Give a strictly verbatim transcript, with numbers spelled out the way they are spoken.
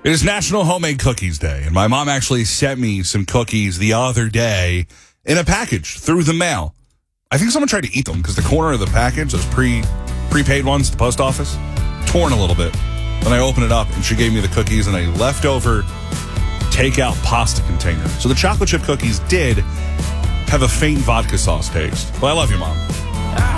It is National Homemade Cookies Day, and my mom actually sent me some cookies the other day in a package through the mail. I think someone tried to eat them because the corner of the package, those pre, prepaid ones, the post office, torn a little bit. Then I opened it up, and she gave me the cookies in a leftover takeout pasta container. So the chocolate chip cookies did have a faint vodka sauce taste. Well, I love you, Mom.